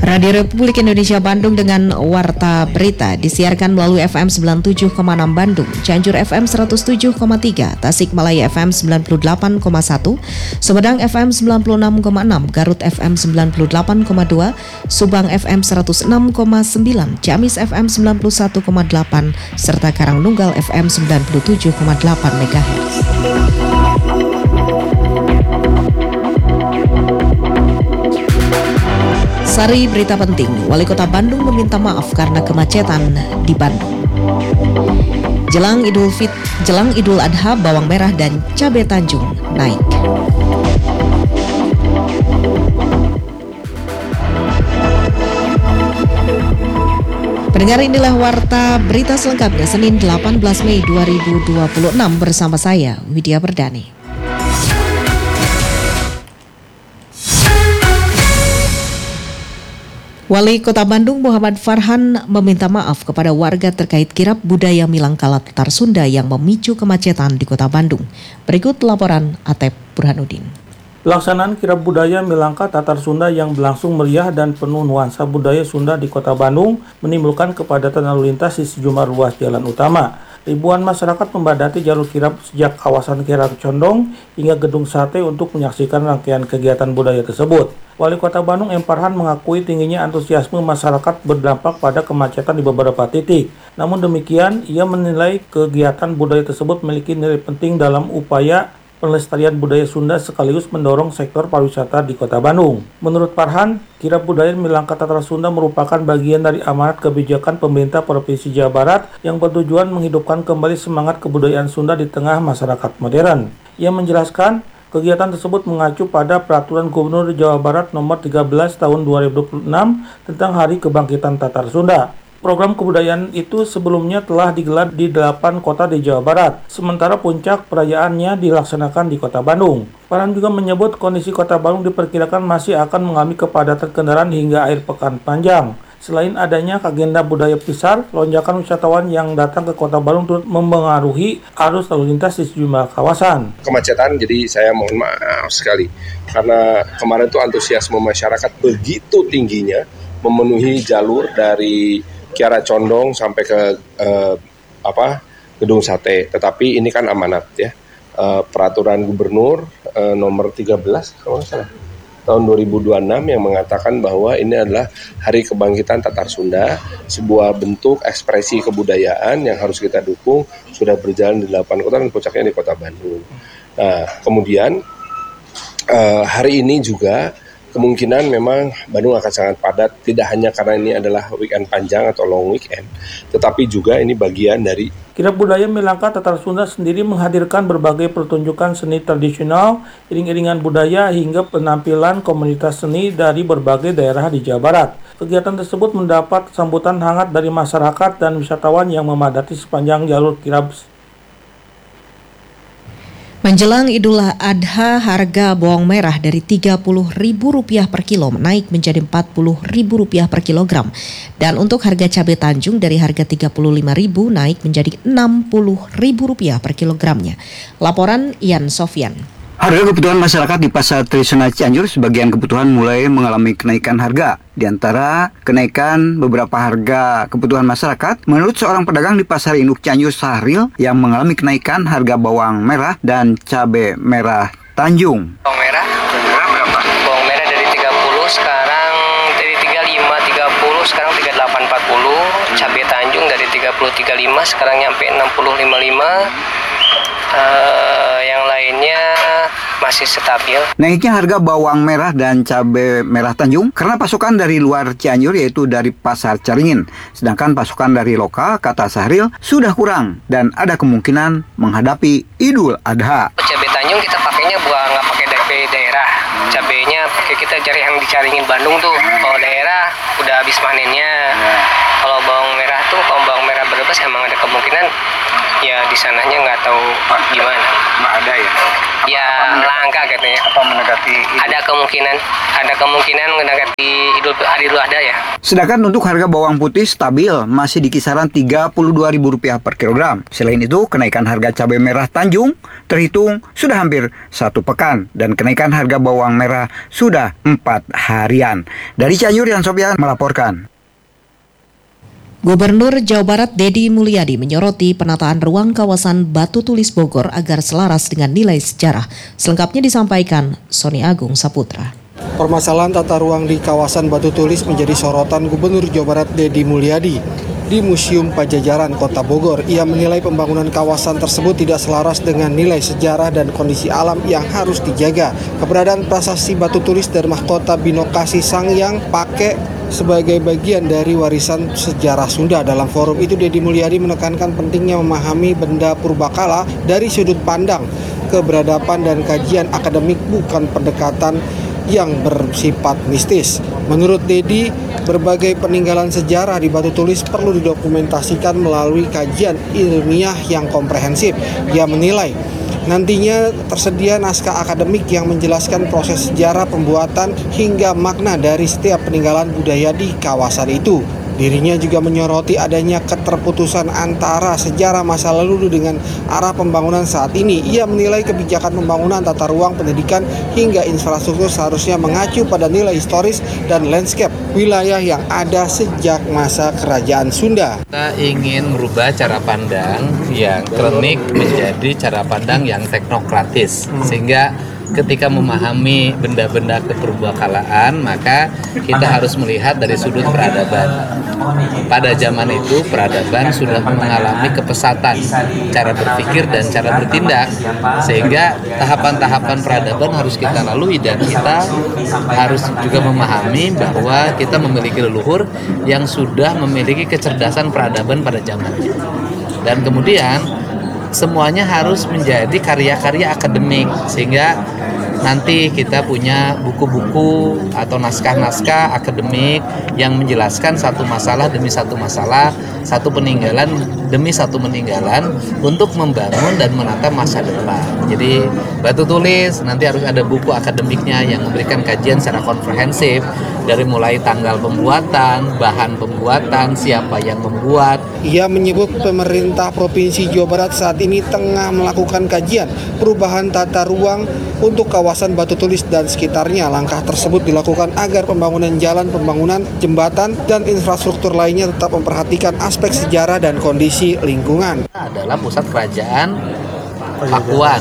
Radio Republik Indonesia Bandung dengan Warta Berita disiarkan melalui FM 97,6 Bandung, Cianjur FM 107,3, Tasikmalaya FM 98,1, Sumedang FM 96,6, Garut FM 98,2, Subang FM 106,9, Ciamis FM 91,8, serta Karangnunggal FM 97,8 MHz. Sari berita penting, Wali Kota Bandung meminta maaf karena kemacetan di Bandung. Jelang Idul Adha, bawang merah dan cabai Tanjung naik. Pendengar, inilah Warta Berita selengkapnya Senin 18 Mei 2026 bersama saya, Widya Perdani. Wali Kota Bandung Muhammad Farhan meminta maaf kepada warga terkait kirap budaya Milangkala Tatar Sunda yang memicu kemacetan di Kota Bandung. Berikut laporan Atep Burhanuddin. Pelaksanaan kirap budaya Milangka Tatar Sunda yang berlangsung meriah dan penuh nuansa budaya Sunda di Kota Bandung menimbulkan kepadatan lalu lintas di sejumlah ruas jalan utama. Ribuan masyarakat membadati jalur kirap sejak kawasan Kiara Condong hingga Gedung Sate untuk menyaksikan rangkaian kegiatan budaya tersebut. Wali Kota Bandung M. Farhan mengakui tingginya antusiasme masyarakat berdampak pada kemacetan di beberapa titik. Namun demikian, ia menilai kegiatan budaya tersebut memiliki nilai penting dalam upaya pelestarian budaya Sunda sekaligus mendorong sektor pariwisata di Kota Bandung. Menurut Farhan, kirap budaya Milangka Tatar Sunda merupakan bagian dari amanat kebijakan pemerintah Provinsi Jawa Barat yang bertujuan menghidupkan kembali semangat kebudayaan Sunda di tengah masyarakat modern. Ia menjelaskan, kegiatan tersebut mengacu pada Peraturan Gubernur Jawa Barat Nomor 13 Tahun 2026 tentang Hari Kebangkitan Tatar Sunda. Program kebudayaan itu sebelumnya telah digelar di 8 kota di Jawa Barat, sementara puncak perayaannya dilaksanakan di Kota Bandung. Farhan juga menyebut kondisi Kota Bandung diperkirakan masih akan mengalami kepadatan kendaraan hingga akhir pekan panjang. Selain adanya agenda budaya besar, lonjakan wisatawan yang datang ke Kota Bandung turut mempengaruhi arus lalu lintas di sejumlah kawasan. Kemacetan, jadi saya mohon maaf sekali karena kemarin tuh antusiasme masyarakat begitu tingginya memenuhi jalur dari Kiara Condong sampai ke Gedung Sate. Tetapi ini kan amanat ya, Peraturan Gubernur nomor 13 kalau nggak salah tahun 2026 yang mengatakan bahwa ini adalah Hari Kebangkitan Tatar Sunda, sebuah bentuk ekspresi kebudayaan yang harus kita dukung, sudah berjalan di 8 kota dan puncaknya di Kota Bandung. Nah, kemudian hari ini juga kemungkinan memang Bandung akan sangat padat, tidak hanya karena ini adalah weekend panjang atau long weekend, tetapi juga ini bagian dari kirap budaya Milangka Tatar Sunda sendiri menghadirkan berbagai pertunjukan seni tradisional, iring-iringan budaya hingga penampilan komunitas seni dari berbagai daerah di Jawa Barat. Kegiatan tersebut mendapat sambutan hangat dari masyarakat dan wisatawan yang memadati sepanjang jalur kirap. Menjelang Idul Adha, harga bawang merah dari Rp30.000 per kilo naik menjadi Rp40.000 per kilogram. Dan untuk harga cabai Tanjung dari harga Rp35.000 naik menjadi Rp60.000 per kilogramnya. Laporan Ian Sofyan. Harga kebutuhan masyarakat di Pasar Tradisional Cianjur sebagian kebutuhan mulai mengalami kenaikan harga. Di antara kenaikan beberapa harga kebutuhan masyarakat, menurut seorang pedagang di Pasar Induk Cianjur Sahril yang mengalami kenaikan harga bawang merah dan cabai merah Tanjung. Bawang merah berapa? Bawang merah dari 30 sekarang dari 35 30 sekarang 38 40. Cabai Tanjung dari 30 35 sekarang nyampe 60 55. Yang lainnya masih stabil. Naiknya harga bawang merah dan cabai merah Tanjung karena pasokan dari luar Cianjur yaitu dari Pasar Caringin. Sedangkan pasokan dari lokal, kata Sahril, sudah kurang dan ada kemungkinan menghadapi Idul Adha. Cabai Tanjung kita pakainya nggak pakai dari daerah. Cabainya pakai kita cari yang di Caringin Bandung tuh. Kalau daerah udah habis panennya. Kalau bawang merah Brebes emang ada kemungkinan ya di sananya nggak tahu gimana. Ada ya? Ya langka katanya. Apa mendekati Ada kemungkinan mendekati Idul Adha ya. Sedangkan untuk harga bawang putih stabil masih di kisaran Rp32.000 per kilogram. Selain itu, kenaikan harga cabai merah Tanjung terhitung sudah hampir 1 pekan dan kenaikan harga bawang merah sudah 4 harian. Dari Cianjur, Yan Sofyan melaporkan. Gubernur Jawa Barat Deddy Mulyadi menyoroti penataan ruang kawasan Batu Tulis Bogor agar selaras dengan nilai sejarah. Selengkapnya disampaikan Sony Agung Saputra. Permasalahan tata ruang di kawasan Batu Tulis menjadi sorotan Gubernur Jawa Barat Deddy Mulyadi. Di Museum Pajajaran Kota Bogor, ia menilai pembangunan kawasan tersebut tidak selaras dengan nilai sejarah dan kondisi alam yang harus dijaga. Keberadaan prasasti Batu Tulis dan mahkota Binokasi Sangyang Pake sebagai bagian dari warisan sejarah Sunda. Dalam forum itu, Deddy Mulyadi menekankan pentingnya memahami benda purbakala dari sudut pandang keberadaban dan kajian akademik, bukan pendekatan yang bersifat mistis. Menurut Deddy, berbagai peninggalan sejarah di Batu Tulis perlu didokumentasikan melalui kajian ilmiah yang komprehensif. Ia menilai nantinya tersedia naskah akademik yang menjelaskan proses sejarah pembuatan hingga makna dari setiap peninggalan budaya di kawasan itu. Dirinya juga menyoroti adanya keterputusan antara sejarah masa lalu dengan arah pembangunan saat ini. Ia menilai kebijakan pembangunan tata ruang, pendidikan, hingga infrastruktur seharusnya mengacu pada nilai historis dan landscape wilayah yang ada sejak masa Kerajaan Sunda. Kita ingin merubah cara pandang yang klinik menjadi cara pandang yang teknokratis, sehingga ketika memahami benda-benda kepurbakalaan, maka kita harus melihat dari sudut peradaban. Pada zaman itu, peradaban sudah mengalami kepesatan cara berpikir dan cara bertindak, sehingga tahapan-tahapan peradaban harus kita lalui, dan kita harus juga memahami bahwa kita memiliki leluhur yang sudah memiliki kecerdasan peradaban pada zamannya. Dan kemudian semuanya harus menjadi karya-karya akademik, sehingga nanti kita punya buku-buku atau naskah-naskah akademik yang menjelaskan satu masalah demi satu masalah, satu peninggalan demi satu peninggalan untuk membangun dan menata masa depan. Jadi Batu Tulis nanti harus ada buku akademiknya yang memberikan kajian secara komprehensif dari mulai tanggal pembuatan, bahan pembuatan, siapa yang membuat. Ia menyebut pemerintah Provinsi Jawa Barat saat ini tengah melakukan kajian perubahan tata ruang untuk kawasan Batu Tulis dan sekitarnya. Langkah tersebut dilakukan agar pembangunan jalan, pembangunan jembatan, dan infrastruktur lainnya tetap memperhatikan aspek sejarah dan kondisi lingkungan. Adalah pusat kerajaan Pakuan,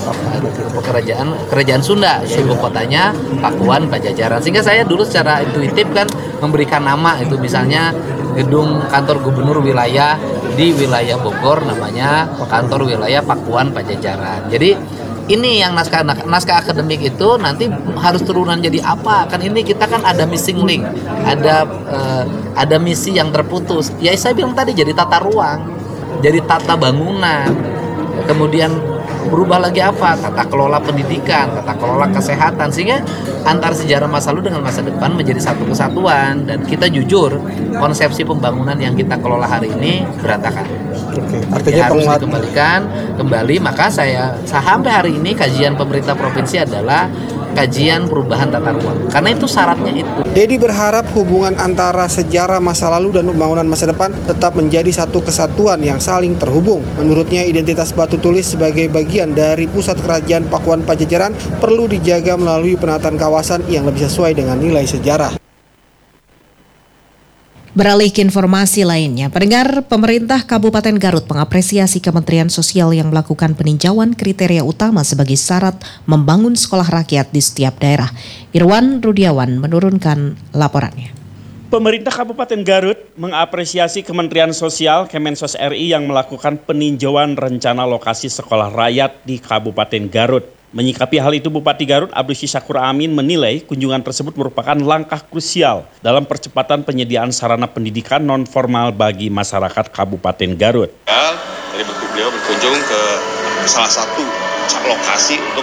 kerajaan Sunda, ibu kotanya Pakuan Pajajaran. Sehingga saya dulu secara intuitif kan memberikan nama itu, misalnya gedung kantor gubernur wilayah di wilayah Bogor namanya kantor wilayah Pakuan Pajajaran. Jadi ini yang naskah akademik itu nanti harus turunan jadi apa? Kan ini kita kan ada missing link, ada misi yang terputus. Ya saya bilang tadi, jadi tata ruang, jadi tata bangunan, kemudian berubah lagi apa? Tata kelola pendidikan, tata kelola kesehatan, sehingga antar sejarah masa lalu dengan masa depan menjadi satu kesatuan. Dan kita jujur, konsepsi pembangunan yang kita kelola hari ini berantakan. Artinya harus dikembalikan kembali. Maka saya sampai hari ini kajian pemerintah provinsi adalah kajian perubahan tata ruang, karena itu syaratnya itu. Deddy berharap hubungan antara sejarah masa lalu dan pembangunan masa depan tetap menjadi satu kesatuan yang saling terhubung. Menurutnya, identitas Batu Tulis sebagai bagian dari pusat kerajaan Pakuan Pajajaran perlu dijaga melalui penataan kawasan yang lebih sesuai dengan nilai sejarah. Beralih ke informasi lainnya, pendengar, pemerintah Kabupaten Garut mengapresiasi Kementerian Sosial yang melakukan peninjauan kriteria utama sebagai syarat membangun sekolah rakyat di setiap daerah. Irwan Rudiawan menurunkan laporannya. Pemerintah Kabupaten Garut mengapresiasi Kementerian Sosial Kemensos RI yang melakukan peninjauan rencana lokasi sekolah rakyat di Kabupaten Garut. Menyikapi hal itu, Bupati Garut Abdus Syakur Amin menilai kunjungan tersebut merupakan langkah krusial dalam percepatan penyediaan sarana pendidikan non-formal bagi masyarakat Kabupaten Garut. Dari beliau berkunjung ke salah satu lokasi untuk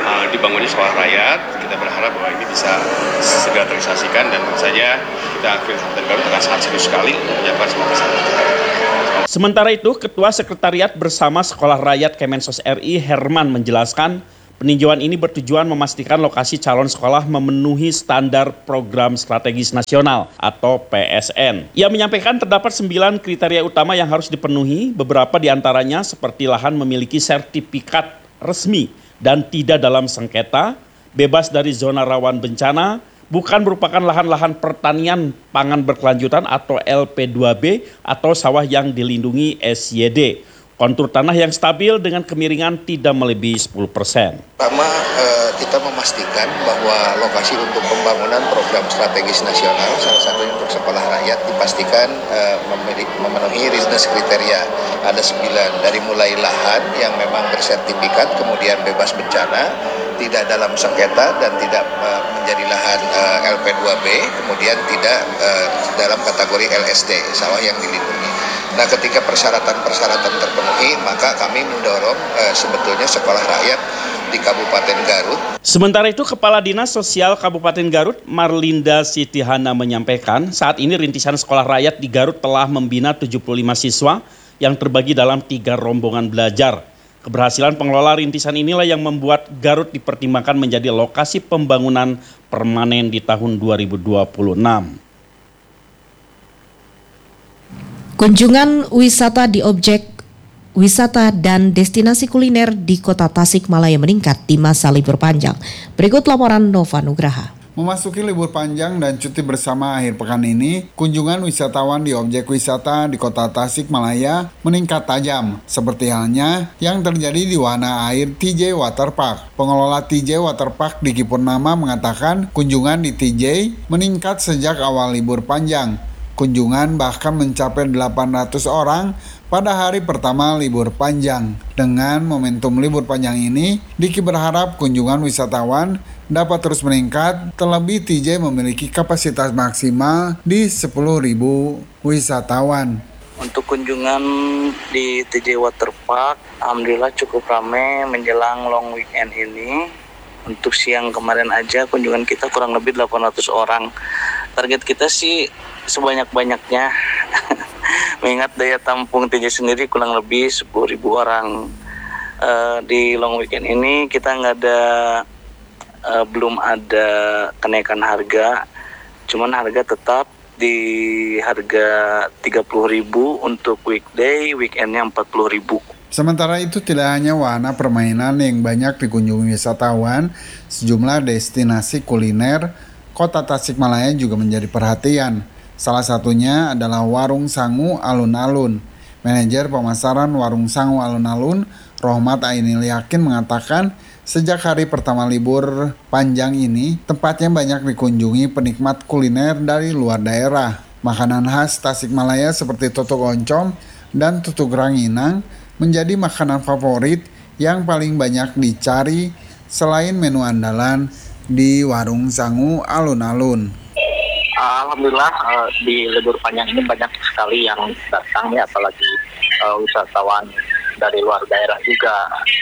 dibangunnya sekolah rakyat. Kita berharap bahwa ini bisa segera terrealisasikan dan tentu saja kita Kabupaten Garut akan sangat serius sekali untuk menyiapkan semua kesehatan. Sementara itu, Ketua Sekretariat Bersama Sekolah Rakyat Kemensos RI Herman menjelaskan, peninjauan ini bertujuan memastikan lokasi calon sekolah memenuhi standar Program Strategis Nasional atau PSN. Ia menyampaikan terdapat 9 kriteria utama yang harus dipenuhi, beberapa diantaranya seperti lahan memiliki sertifikat resmi dan tidak dalam sengketa, bebas dari zona rawan bencana, bukan merupakan lahan-lahan pertanian pangan berkelanjutan atau LP2B atau sawah yang dilindungi SYD. Kontur tanah yang stabil dengan kemiringan tidak melebihi 10%. Pertama, kita memastikan bahwa lokasi untuk pembangunan program strategis nasional, salah satunya untuk sekolah rakyat, dipastikan memenuhi riskness kriteria. Ada 9, dari mulai lahan yang memang bersertifikat, kemudian bebas bencana, tidak dalam sengketa dan tidak menjadi lahan LP2B, kemudian tidak dalam kategori LSD, sawah yang dilindungi. Nah, ketika persyaratan-persyaratan terpenuhi, maka kami mendorong sebetulnya sekolah rakyat di Kabupaten Garut. Sementara itu, Kepala Dinas Sosial Kabupaten Garut, Marlinda Sitihana menyampaikan, saat ini rintisan sekolah rakyat di Garut telah membina 75 siswa yang terbagi dalam 3 rombongan belajar. Keberhasilan pengelola rintisan inilah yang membuat Garut dipertimbangkan menjadi lokasi pembangunan permanen di tahun 2026. Kunjungan wisata di objek wisata dan destinasi kuliner di Kota Tasikmalaya meningkat di masa libur panjang. Berikut laporan Nova Nugraha. Memasuki libur panjang dan cuti bersama akhir pekan ini, kunjungan wisatawan di objek wisata di Kota Tasikmalaya meningkat tajam, seperti halnya yang terjadi di wahana air TJ Waterpark. Pengelola TJ Waterpark Diki Purnama mengatakan kunjungan di TJ meningkat sejak awal libur panjang. Kunjungan bahkan mencapai 800 orang pada hari pertama libur panjang. Dengan momentum libur panjang ini, Diki berharap kunjungan wisatawan dapat terus meningkat, terlebih TJ memiliki kapasitas maksimal di 10.000 wisatawan. Untuk kunjungan di TJ Waterpark, alhamdulillah cukup ramai menjelang long weekend ini. Untuk siang kemarin aja kunjungan kita kurang lebih 800 orang. Target kita sih sebanyak-banyaknya. Mengingat daya tampung TJ sendiri kurang lebih 10.000 orang. Di long weekend ini kita belum ada kenaikan harga. Cuman harga tetap di harga 30.000 untuk weekday, weekendnya 40.000. Sementara itu tidak hanya wahana permainan yang banyak dikunjungi wisatawan, sejumlah destinasi kuliner Kota Tasikmalaya juga menjadi perhatian. Salah satunya adalah Warung Sangu Alun-Alun. Manajer pemasaran Warung Sangu Alun-Alun, Rohmat Ainil Yakin mengatakan sejak hari pertama libur panjang ini, tempatnya banyak dikunjungi penikmat kuliner dari luar daerah. Makanan khas Tasikmalaya seperti tutuk oncom dan tutuk ranginang menjadi makanan favorit yang paling banyak dicari selain menu andalan di Warung Sangu Alun-Alun. Alhamdulillah di libur panjang ini banyak sekali yang datang ya, apalagi wisatawan dari luar daerah juga.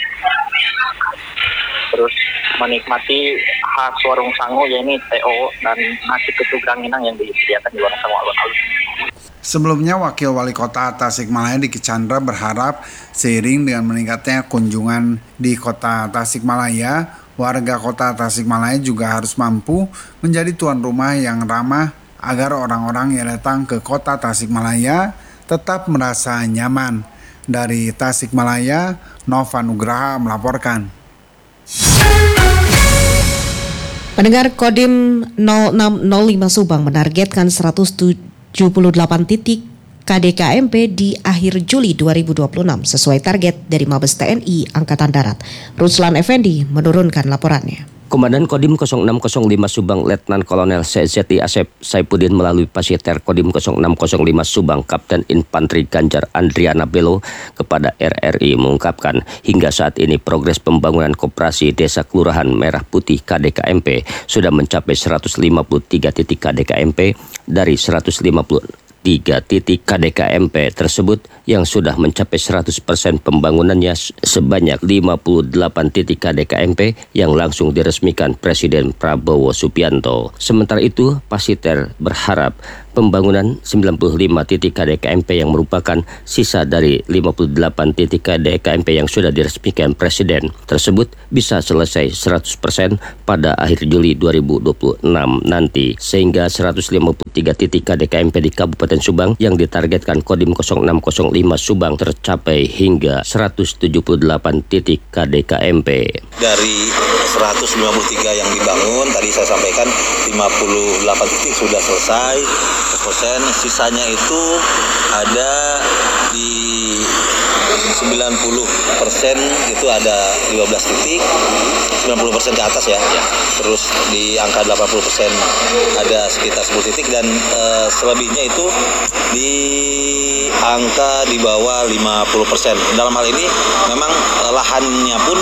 Terus menikmati khas Warung Sangu, yaitu TO dan nasi tutuk ranginang yang disediakan di Warung Sangu Alun-Alun. Sebelumnya, Wakil Wali Kota Tasikmalaya Diki Chandra berharap seiring dengan meningkatnya kunjungan di Kota Tasikmalaya, warga Kota Tasikmalaya juga harus mampu menjadi tuan rumah yang ramah agar orang-orang yang datang ke Kota Tasikmalaya tetap merasa nyaman. Dari Tasikmalaya, Nova Nugraha melaporkan. Pendengar, Kodim 0605 Subang menargetkan 178 titik KDKMP di akhir Juli 2026 sesuai target dari Mabes TNI Angkatan Darat. Ruslan Effendi menurunkan laporannya. Komandan Kodim 0605 Subang Letnan Kolonel CZI Asep Saipuddin melalui Pasieter Kodim 0605 Subang Kapten Infanteri Ganjar Andriana Belo kepada RRI mengungkapkan hingga saat ini progres pembangunan koperasi Desa Kelurahan Merah Putih KDKMP sudah mencapai 153 titik KDKMP dari 150 3 titik KDKMP tersebut yang sudah mencapai 100% pembangunannya sebanyak 58 titik KDKMP yang langsung diresmikan Presiden Prabowo Subianto. Sementara itu, Pasiter berharap pembangunan 95 titik KDKMP yang merupakan sisa dari 58 titik KDKMP yang sudah diresmikan Presiden tersebut bisa selesai 100% pada akhir Juli 2026 nanti, sehingga 153 titik KDKMP di Kabupaten Subang yang ditargetkan Kodim 0605 Subang tercapai hingga 178 titik KDKMP. Dari 153 yang dibangun, tadi saya sampaikan 58 titik sudah selesai, persen, sisanya itu ada di 90% itu ada 15 titik, 90% ke atas ya. Terus di angka 80% ada sekitar 10 titik dan selebihnya itu di angka di bawah 50%. Dalam hal ini memang lahannya pun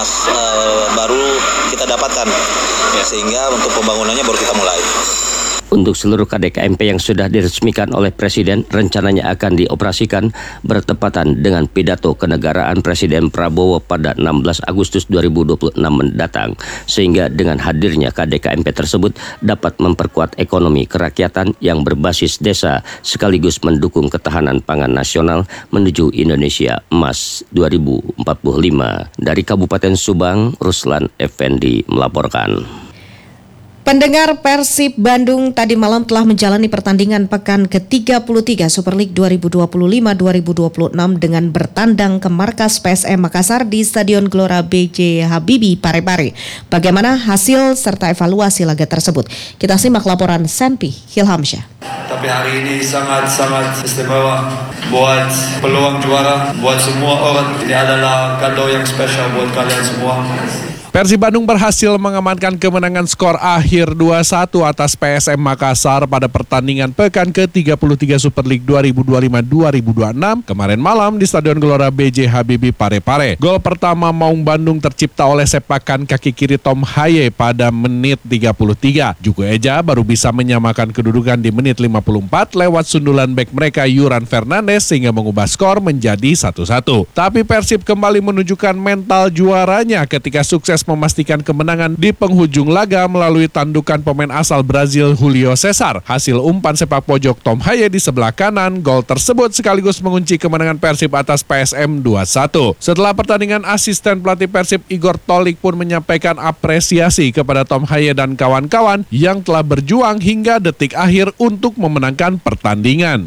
baru kita dapatkan ya, sehingga untuk pembangunannya baru kita mulai. Untuk seluruh KDKMP yang sudah diresmikan oleh Presiden, rencananya akan dioperasikan bertepatan dengan pidato kenegaraan Presiden Prabowo pada 16 Agustus 2026 mendatang. Sehingga dengan hadirnya KDKMP tersebut dapat memperkuat ekonomi kerakyatan yang berbasis desa sekaligus mendukung ketahanan pangan nasional menuju Indonesia Emas 2045. Dari Kabupaten Subang, Ruslan Effendi melaporkan. Pendengar, Persib Bandung tadi malam telah menjalani pertandingan pekan ke-33 Super League 2025-2026 dengan bertandang ke markas PSM Makassar di Stadion Gelora B.J. Habibie Parepare. Bagaimana hasil serta evaluasi laga tersebut? Kita simak laporan Senpi Hilhamsyah. Tapi hari ini sangat-sangat istimewa buat peluang juara, buat semua orang. Ini adalah kado yang spesial buat kalian semua. Persib Bandung berhasil mengamankan kemenangan skor akhir 2-1 atas PSM Makassar pada pertandingan pekan ke-33 Super League 2025-2026 kemarin malam di Stadion Gelora B.J. Habibie Parepare. Gol pertama Maung Bandung tercipta oleh sepakan kaki kiri Tom Haye pada menit 33. Jugo Eja baru bisa menyamakan kedudukan di menit 54 lewat sundulan bek mereka Yuran Fernandes sehingga mengubah skor menjadi 1-1. Tapi Persib kembali menunjukkan mental juaranya ketika sukses memastikan kemenangan di penghujung laga melalui tandukan pemain asal Brazil Julio Cesar. Hasil umpan sepak pojok Tom Haye di sebelah kanan, gol tersebut sekaligus mengunci kemenangan Persib atas PSM 2-1. Setelah pertandingan, asisten pelatih Persib Igor Tolik pun menyampaikan apresiasi kepada Tom Haye dan kawan-kawan yang telah berjuang hingga detik akhir untuk memenangkan pertandingan.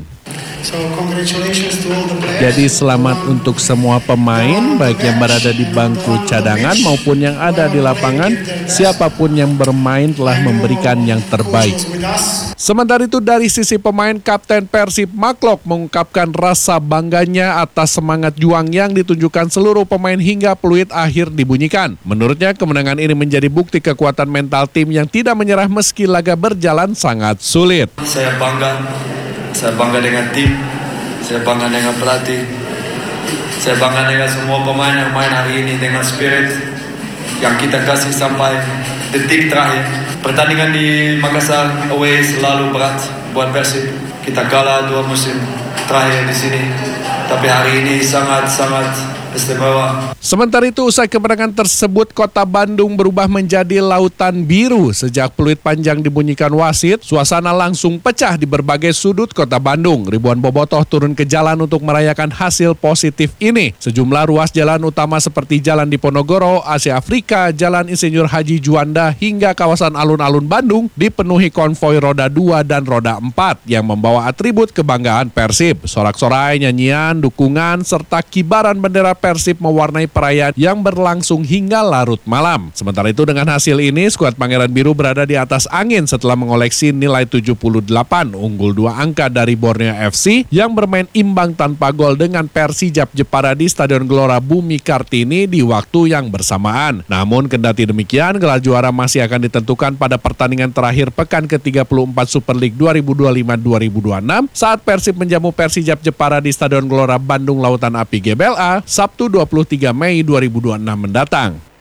Jadi selamat untuk semua pemain, baik yang berada di bangku cadangan maupun yang ada di lapangan. Siapapun yang bermain telah memberikan yang terbaik. Sementara itu dari sisi pemain, Kapten Persib Maklok mengungkapkan rasa bangganya atas semangat juang yang ditunjukkan seluruh pemain hingga peluit akhir dibunyikan. Menurutnya kemenangan ini menjadi bukti kekuatan mental tim yang tidak menyerah meski laga berjalan sangat sulit. Saya bangga dengan tim, saya bangga dengan pelatih, saya bangga dengan semua pemain yang main hari ini dengan spirit yang kita kasih sampai detik terakhir. Pertandingan di Makassar away selalu berat buat Persib. Kita kalah 2 musim terakhir di sini, tapi hari ini sangat-sangat istimewa. Sementara itu, usai kemenangan tersebut, Kota Bandung berubah menjadi lautan biru. Sejak peluit panjang dibunyikan wasit, suasana langsung pecah di berbagai sudut Kota Bandung. Ribuan bobotoh turun ke jalan untuk merayakan hasil positif ini. Sejumlah ruas jalan utama seperti Jalan Diponegoro, Asia Afrika, Jalan Insinyur Haji Juanda, hingga kawasan alun-alun Bandung dipenuhi konvoi roda 2 dan roda 4 yang membawa atribut kebanggaan Persib. Sorak-sorai, nyanyian, dukungan, serta kibaran bendera Persib mewarnai perayaan yang berlangsung hingga larut malam. Sementara itu dengan hasil ini, skuad Pangeran Biru berada di atas angin setelah mengoleksi nilai 78, unggul 2 angka dari Borneo FC yang bermain imbang tanpa gol dengan Persijap Jepara di Stadion Gelora Bumi Kartini di waktu yang bersamaan. Namun kendati demikian, gelar juara masih akan ditentukan pada pertandingan terakhir pekan ke-34 Super League 2025-2026 saat Persib menjamu Persijap Jepara di Stadion Gelora Bandung Lautan Api GBLA Sabtu 23 Mei 2026 mendatang.